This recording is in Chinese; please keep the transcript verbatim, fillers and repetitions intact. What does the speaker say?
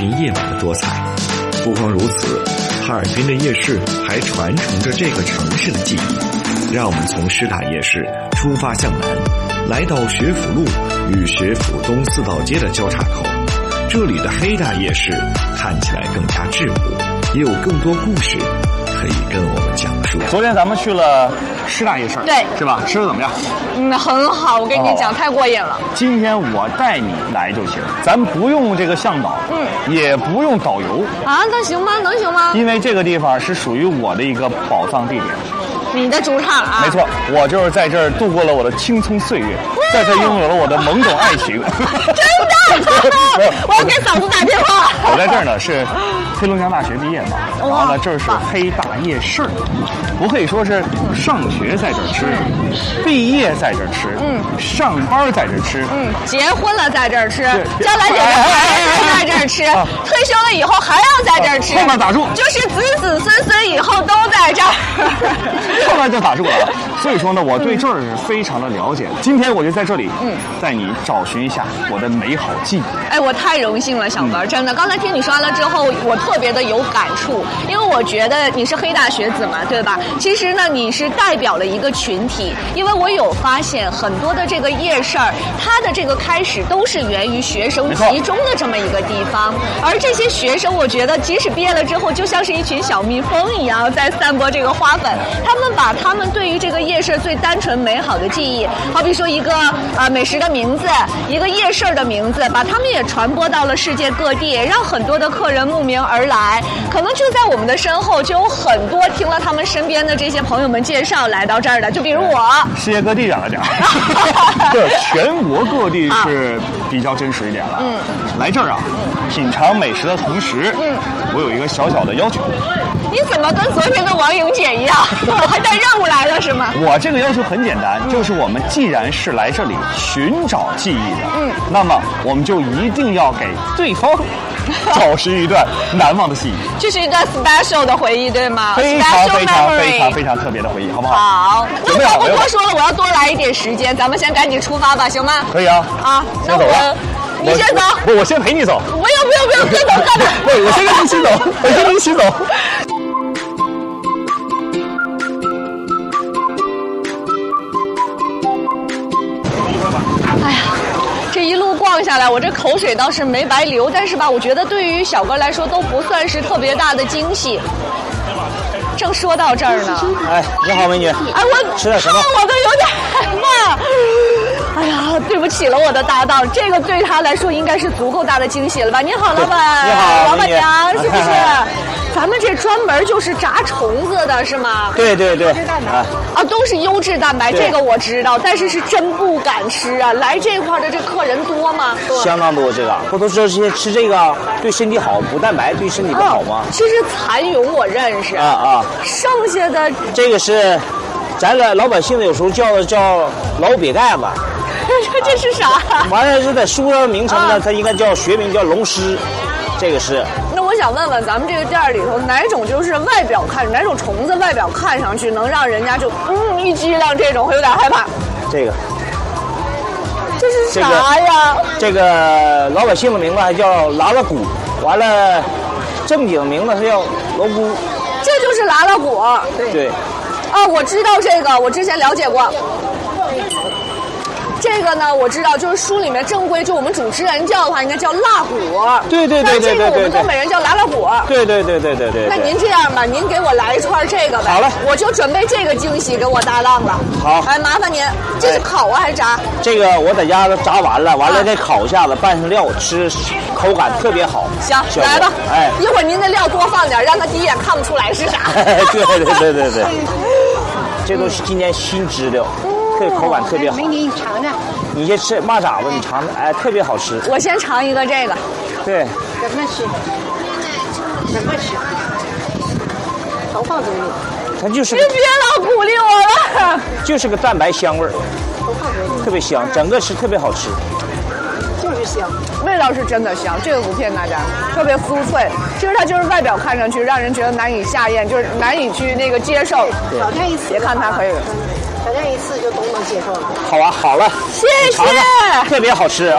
滨夜晚的多彩。不光如此，哈尔滨的夜市还传承着这个城市的记忆。让我们从师大夜市出发向南，来到学府路与学府东四道街的交叉口。这里的黑大夜市看起来更加质朴，也有更多故事可以跟我们讲述。 昨天咱们去了师大夜市， 对， 是吧？吃的怎么样？ 嗯，很好，我跟你讲，太过瘾了。 今天我带你来就行，咱不用这个向导，嗯，也不用导游啊，那行吗？能行吗？ 因为这个地方是属于我的一个宝藏地点。 你的主场啊？ 没错，我就是在这儿度过了我的青葱岁月，在这儿拥有了我的懵懂爱情。 真的？我要给嫂子打电话。 我在这儿呢是黑龙江大学毕业嘛，然后呢这儿是黑大夜市，我可以说是上学在这儿吃，毕业在这儿吃，嗯，上班在这儿吃， 嗯，结婚了在这儿吃，将来有个孩子在这儿吃，退休了以后还要在这儿吃， 后面打住， 就是子子孙孙以后都在这儿。 后来就打住了，所以说呢，我对这儿是非常的了解。今天我就在这里，嗯，带你找寻一下我的美好记忆。 哎，我太荣幸了，小哥，真的。刚才听你说完了之后，我特别的有感触，因为我觉得你是黑大学子嘛，对吧？其实呢，你是代表了一个群体，因为我有发现很多的这个夜市儿，它的这个开始都是源于学生集中的这么一个地方，而这些学生，我觉得即使毕业了之后，就像是一群小蜜蜂一样，在散播这个花粉。他们把他们对于这个夜市最单纯美好的记忆，好比说一个呃美食的名字，一个夜市的名字，把他们也传播到了世界各地，让很多的客人慕名而来。可能就在我们的身后，就有很多听了他们身边的这些朋友们介绍来到这儿的，就比如我。 世界各地讲了讲，对，全国各地是比较真实一点了。嗯，来这儿啊，品尝美食的同时，嗯，我有一个小小的要求。 你怎么跟昨天的王莹姐一样，还带任务来了是吗？ 我这个要求很简单，嗯、就是我们既然是来这里寻找记忆的，嗯，那么我们就一定要给对方找寻一段难忘的记忆。 这是一段 special 的回忆，对吗？ 非常非常非常非常特别的回忆，好不好？ 好，那我不多说了，我要多来一点时间，咱们先赶紧出发吧，行吗？ 可以啊。 啊，那我。你先走， 不，我先陪你走。 不要不要不要，先走干嘛？ 不，我先跟你一起走，我先跟你一起走。 哎呀，这一路逛下来，我这口水倒是没白流，但是吧，我觉得对于小哥来说都不算是特别大的惊喜。正说到这儿呢， 哎，你好，美女。哎， 我吃点什么？ 我都有点害怕。哎呀，对不起了，我的搭档，这个对他来说应该是足够大的惊喜了吧？你好，老板。 你好， 老板娘，是不是？咱们这专门就是炸虫子的是吗？ 对对对。 啊啊，都是优质蛋白，这个我知道，但是是真不敢吃啊。来这块的这客人多吗？ 相当多，这个不都知道这些吃这个对身体好，补蛋白对身体不好吗？ 其实蚕蛹我认识啊啊， 剩下的这个是咱个老百姓的有时候叫叫老瘪盖子。 这是啥？ 完了是在书上名称呢，它应该叫学名叫龙虱，这个是。 那我想问问，咱们这个店里头哪种就是外表看哪种虫子外表看上去能让人家就嗯一激灵，这种会有点害怕？ 这个。 这是啥呀？ 这个, 这个老百姓的名字还叫拉拉鼓，完了正经名字是叫罗姑。 这就是拉拉鼓。 对。对。 啊，我知道这个，我之前了解过。这个呢，我知道，就是书里面正规，就我们主持人叫的话，应该叫辣鼓。 对对对对对对。但这个我们东北人叫拉拉鼓。 对对对对对对。 那您这样吧，您给我来一串这个呗。 好嘞， 我就准备这个惊喜给我搭档了。 好。 哎，麻烦您，这是烤啊还是炸？ 这个我在家炸完了，完了再烤一下子，拌上料，吃口感特别好。 行，来吧。 哎， 一会儿您的料多放点，让他第一眼看不出来是啥。 对对对对对。这都是今年新知的。这口感特别好， 美女，你尝尝。 你先吃蚂蚱子，你尝尝，哎，特别好吃。 我先尝一个这个。 对。 怎么吃？怎么吃？都放嘴里。 它就是。 你别老鼓励我了。 就是个蛋白香味儿。 都放嘴里。 特别香，整个是特别好吃。 就是香， 味道是真的香，这个不骗大家，特别酥脆。其实它就是外表看上去让人觉得难以下咽，就是难以去那个接受。 挑战一次， 别看它可以。 挑战一次就都能接受了。 好啊，好了， 谢谢， 特别好吃啊。